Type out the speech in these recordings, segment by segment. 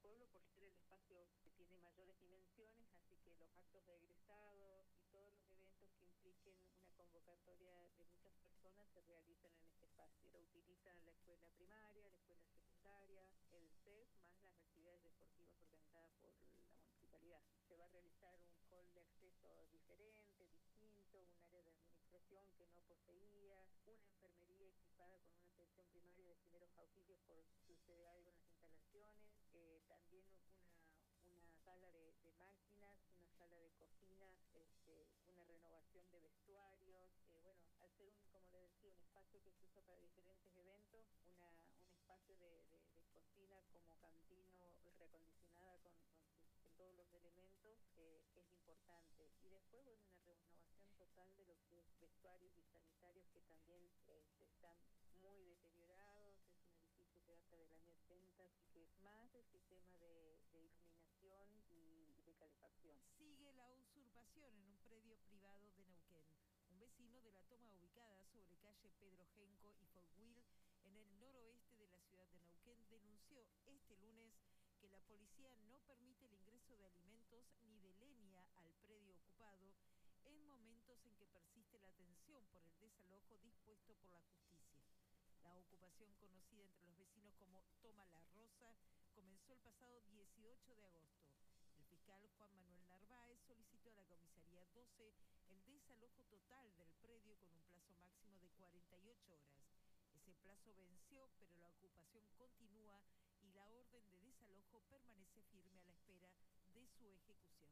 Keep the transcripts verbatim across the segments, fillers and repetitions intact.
pueblo por ser el espacio que tiene mayores dimensiones, así que los actos de egresados y todos los eventos que impliquen una convocatoria de muchas personas se realizan en este espacio. Lo utilizan la escuela primaria, la escuela secundaria, el C E S, más las actividades deportivas organizadas por la municipalidad. Se va a realizar un hall de acceso diferente, distinto, un área de administración que no poseía, una enfermería equipada con una atención primaria de primeros auxilios por si sucede algo en las instalaciones, eh, también una, una sala de, de máquinas, una sala de cocina, este, una renovación de vestuarios, eh, bueno, al ser un, como le decía, un espacio que se usa para diferentes eventos, una, un espacio de, de, de cocina como cantino reacondicionada con, con, sus, con todos los elementos, eh, es importante. Y después, bueno, una renovación total de lo que es vestuarios y sanitarios que también eh, están muy deteriorados. Es un edificio que data del año ochenta, así que más el sistema de, de iluminación y de calefacción. Sigue la usurpación en un predio privado de Neuquén. Un vecino de la toma ubicada sobre calle Pedro Genco y Fogwil, en el noroeste de la ciudad de Neuquén, denunció este lunes que la policía no permite el ingreso de alimentos ni de leña al predio ocupado en momentos en que persiste la tensión por el desalojo dispuesto por la justicia. La ocupación, conocida entre los vecinos como Toma la Rosa, comenzó el pasado dieciocho de agosto. El fiscal Juan Manuel Narváez solicitó a la comisaría doce el desalojo total del predio con un plazo máximo de cuarenta y ocho horas. Ese plazo venció, pero la ocupación continúa y la orden de desalojo permanece firme a la espera de su ejecución.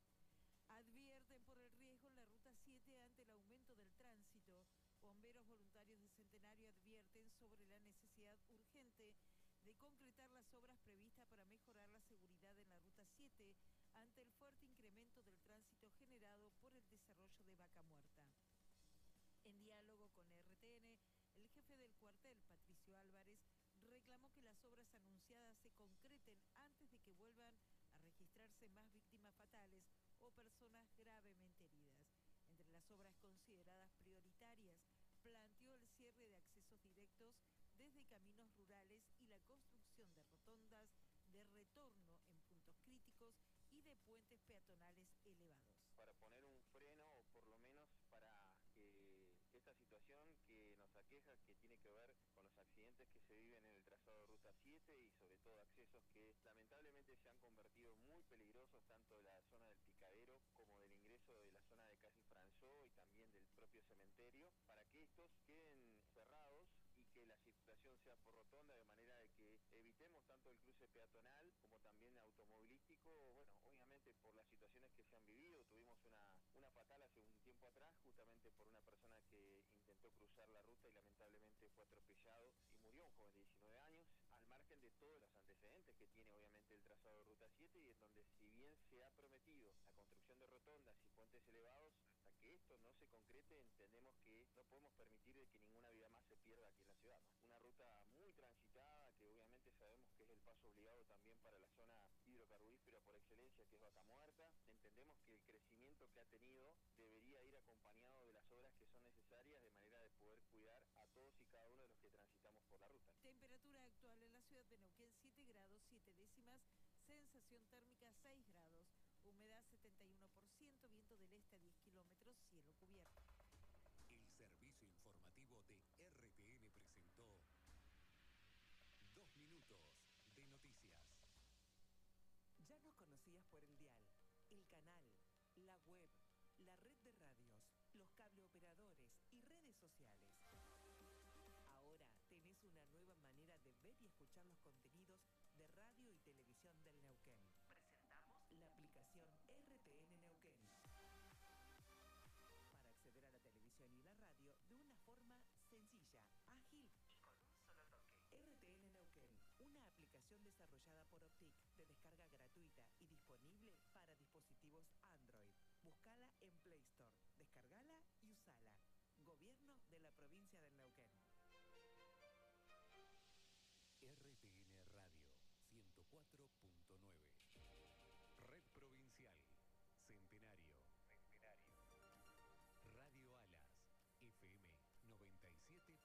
Advierten por el riesgo en la ruta siete ante el aumento del tránsito. Bomberos voluntarios de Centenario advierten sobre la necesidad urgente de concretar las obras previstas para mejorar la seguridad en la ruta siete ante el fuerte incremento del tránsito generado por el desarrollo de Vaca Muerta. En diálogo con R T N, el jefe del cuartel, Patricio Álvarez, reclamó que las obras anunciadas se concreten antes de que vuelvan a registrarse más víctimas fatales o personas gravemente heridas. Entre las obras consideradas prioritarias, planteó el cierre de accesos directos desde caminos rurales y la construcción de rotondas de retorno en puntos críticos y de puentes peatonales elevados. Para poner un freno, o por lo menos para que esta situación que nos aqueja, que tiene que ver con los accidentes que se viven en el trazado de Ruta siete y sobre todo accesos que lamentablemente se han convertido muy peligrosos, tanto de la zona del Picadero como del ingreso de la zona de Calle François y también del propio cementerio, para que estos queden cerrados y que la circulación sea por rotonda, de manera de que evitemos tanto el cruce peatonal como también automovilístico. Bueno, obviamente por las situaciones que se han vivido, tuvimos una, una fatal hace un tiempo atrás, justamente por una persona que intentó cruzar la ruta y lamentablemente fue atropellado y murió, un joven de diecinueve años, al margen de todos los antecedentes que tiene obviamente el trazado de Ruta siete, y en donde si bien se ha prometido la construcción de rotondas y puentes elevados, hasta que esto no se concrete entendemos que no podemos permitir de que ninguna vida más se pierda aquí en la ciudad, ¿no? Una ruta muy transitada que obviamente sabemos que es el paso obligado también para la zona hidrocarburífera por excelencia, que es Vaca Muerta. Entendemos que el crecimiento que ha tenido debería ir acompañado de las obras que son necesarias, de manera de poder cuidar a todos y cada uno de los que transitamos por la ruta. Temperatura actual en la ciudad de Neuquén siete grados siete décimas, sensación térmica seis grados, humedad setenta y uno por ciento, viento del este a diez kilómetros, cielo cubierto. El servicio informativo de R T N presentó Dos Minutos de Noticias. Ya nos conocías por el dial, el canal, la web, la red de radios, los cableoperadores y redes sociales. Ahora tenés una nueva manera de ver y escuchar los contenidos de radio y televisión del Neuquén. Presentamos la aplicación R T N Neuquén. Para acceder a la televisión y la radio de una forma sencilla, ágil y con un solo toque. R T N Neuquén, una aplicación desarrollada por Optic de descarga gratuita y disponible para dispositivos Android. Búscala en Play Store, descargala y usala. Gobierno de la provincia del Neuquén. R T